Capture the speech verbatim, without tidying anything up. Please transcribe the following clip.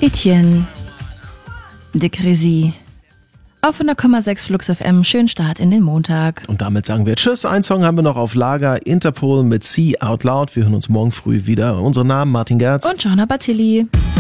Etienne de Crézy auf hundert Komma sechs Flux F M. Schönen Start in den Montag. Und damit sagen wir Tschüss. Ein Song haben wir noch auf Lager. Interpol mit See Out Loud. Wir hören uns morgen früh wieder. Unsere Namen Martin Gerz und Johanna Battilli.